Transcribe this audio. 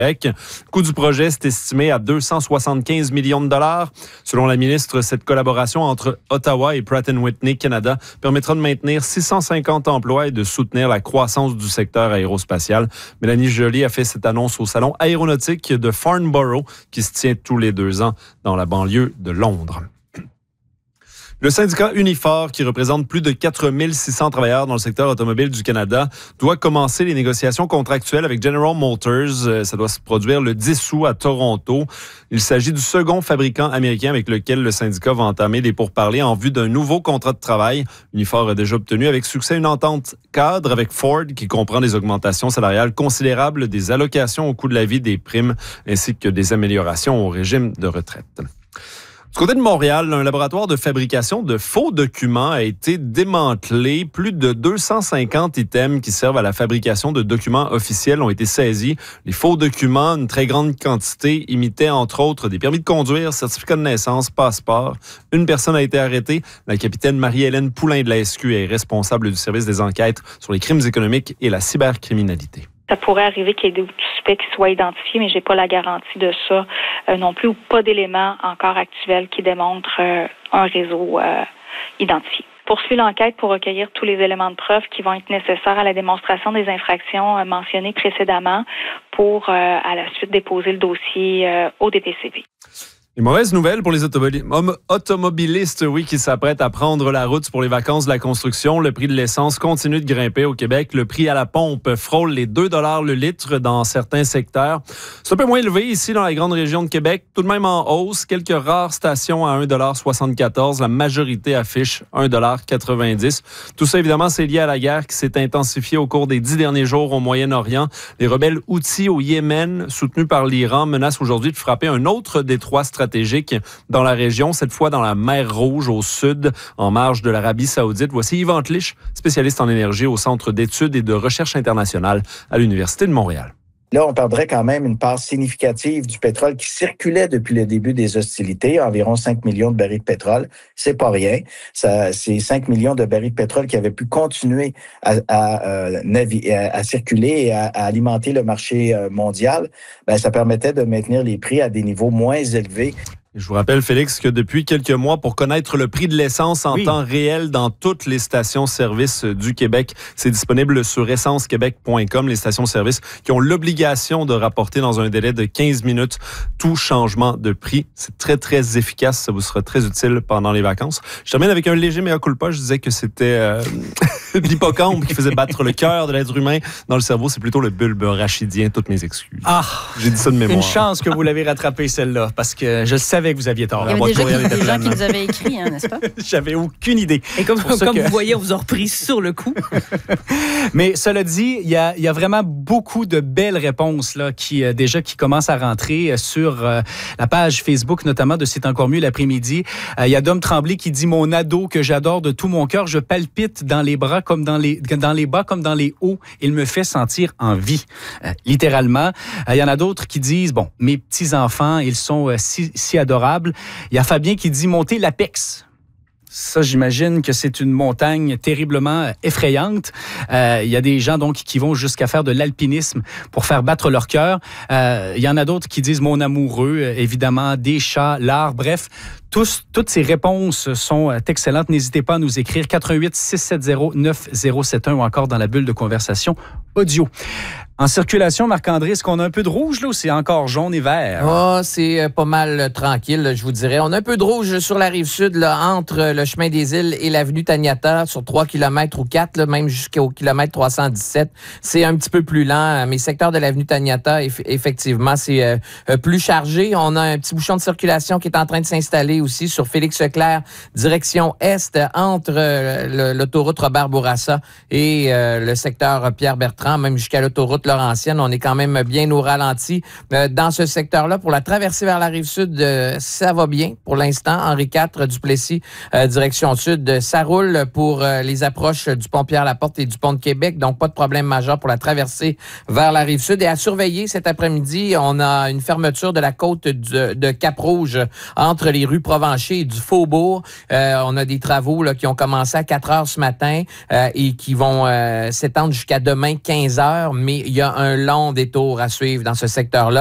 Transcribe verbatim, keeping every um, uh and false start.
Le coût du projet est estimé à deux cent soixante-quinze millions de dollars. Selon la ministre, cette collaboration entre Ottawa et Pratt and Whitney Canada permettra de maintenir six cent cinquante emplois et de soutenir la croissance du secteur aérospatial. Mélanie Joly a fait cette annonce au salon aéronautique de Farnborough qui se tient tous les deux ans dans la banlieue de Londres. Le syndicat Unifor, qui représente plus de quatre mille six cents travailleurs dans le secteur automobile du Canada, doit commencer les négociations contractuelles avec General Motors. Ça doit se produire le dix août à Toronto. Il s'agit du second fabricant américain avec lequel le syndicat va entamer des pourparlers en vue d'un nouveau contrat de travail. Unifor a déjà obtenu avec succès une entente cadre avec Ford qui comprend des augmentations salariales considérables, des allocations au coût de la vie, des primes, ainsi que des améliorations au régime de retraite. Du côté de Montréal, un laboratoire de fabrication de faux documents a été démantelé. Plus de deux cent cinquante items qui servent à la fabrication de documents officiels ont été saisis. Les faux documents, une très grande quantité, imitaient entre autres des permis de conduire, certificats de naissance, passeports. Une personne a été arrêtée. La capitaine Marie-Hélène Poulain de la S Q est responsable du service des enquêtes sur les crimes économiques et la cybercriminalité. Ça pourrait arriver qu'il y ait des suspects qui soient identifiés, mais j'ai pas la garantie de ça euh, non plus, ou pas d'éléments encore actuels qui démontrent euh, un réseau euh, identifié. Poursuit l'enquête pour recueillir tous les éléments de preuve qui vont être nécessaires à la démonstration des infractions euh, mentionnées précédemment pour, euh, à la suite, déposer le dossier euh, au D P C P. Une mauvaise nouvelle pour les automobilistes, automobilistes oui, qui s'apprêtent à prendre la route pour les vacances de la construction. Le prix de l'essence continue de grimper au Québec. Le prix à la pompe frôle les deux dollars le litre dans certains secteurs. C'est un peu moins élevé ici dans la grande région de Québec. Tout de même en hausse. Quelques rares stations à un dollar soixante-quatorze. La majorité affiche un dollar quatre-vingt-dix. Tout ça, évidemment, c'est lié à la guerre qui s'est intensifiée au cours des dix derniers jours au Moyen-Orient. Les rebelles Houthis au Yémen, soutenus par l'Iran, menacent aujourd'hui de frapper un autre détroit stratégique stratégique dans la région, cette fois dans la mer Rouge au sud, en marge de l'Arabie saoudite. Voici Yvan Antlich, spécialiste en énergie au Centre d'études et de recherche internationale à l'Université de Montréal. Là, on perdrait quand même une part significative du pétrole qui circulait depuis le début des hostilités, environ cinq millions de barils de pétrole. C'est pas rien. Ça, c'est cinq millions de barils de pétrole qui avaient pu continuer à, à, à, navi- à, à circuler et à, à alimenter le marché mondial. Ben, ça permettait de maintenir les prix à des niveaux moins élevés. Je vous rappelle, Félix, que depuis quelques mois, pour connaître le prix de l'essence en oui. temps réel dans toutes les stations-service du Québec, c'est disponible sur essence québec point com, les stations-service qui ont l'obligation de rapporter dans un délai de quinze minutes tout changement de prix. C'est très, très efficace. Ça vous sera très utile pendant les vacances. Je termine avec un léger mea culpa. Je disais que c'était euh, l'hippocampe qui faisait battre le cœur de l'être humain. Dans le cerveau, c'est plutôt le bulbe rachidien. Toutes mes excuses. Ah! J'ai dit ça de mémoire. Une chance que vous l'avez rattrapé, celle-là, parce que je sais que vous aviez tort. Il y avait déjà qui, des gens qui nous avaient écrit, hein, n'est-ce pas? J'avais aucune idée. Et comme, comme que... vous voyez, on vous a repris sur le coup. Mais cela dit, il y a, il y a vraiment beaucoup de belles réponses là, qui, euh, déjà qui commencent à rentrer sur euh, la page Facebook, notamment de C'est encore mieux l'après-midi. Euh, il y a Dom Tremblay qui dit « Mon ado que j'adore de tout mon cœur, je palpite dans les bras comme dans les, dans les bas comme dans les hauts. Il me fait sentir en vie. Euh, » Littéralement. Euh, il y en a d'autres qui disent « Bon, mes petits-enfants, ils sont euh, si, si adorables. » Il y a Fabien qui dit « Monter l'Apex ». Ça, j'imagine que c'est une montagne terriblement effrayante. Euh, il y a des gens donc qui vont jusqu'à faire de l'alpinisme pour faire battre leur cœur. Euh, il y en a d'autres qui disent « Mon amoureux », évidemment, des chats, l'art, bref. Tous, toutes ces réponses sont excellentes. N'hésitez pas à nous écrire quatre un huit six sept zéro neuf zéro sept un ou encore dans la bulle de conversation audio. En circulation, Marc-André, est-ce qu'on a un peu de rouge là ou c'est encore jaune et vert? Oh, c'est pas mal tranquille, je vous dirais. On a un peu de rouge sur la rive sud, là, entre le chemin des Îles et l'avenue Taniata, sur trois kilomètres ou quatre, là, même jusqu'au kilomètre trois cent dix-sept. C'est un petit peu plus lent. Mais secteur de l'avenue Taniata, eff- effectivement, c'est euh, plus chargé. On a un petit bouchon de circulation qui est en train de s'installer aussi sur Félix-Leclerc, direction est, entre euh, le, l'autoroute Robert-Bourassa et euh, le secteur Pierre-Bertrand, même jusqu'à l'autoroute Laurentienne. On est quand même bien au ralenti euh, dans ce secteur-là. Pour la traversée vers la Rive-Sud, euh, ça va bien pour l'instant. Henri quatre, Duplessis, euh, direction sud, ça roule pour euh, les approches du pont Pierre-Laporte et du pont de Québec. Donc, pas de problème majeur pour la traversée vers la Rive-Sud. Et à surveiller cet après-midi, on a une fermeture de la côte de, de Cap-Rouge entre les rues Provencher et du Faubourg. Euh, on a des travaux là, qui ont commencé à quatre heures ce matin euh, et qui vont euh, s'étendre jusqu'à demain, quinze heures, mais il y a un long détour à suivre dans ce secteur-là.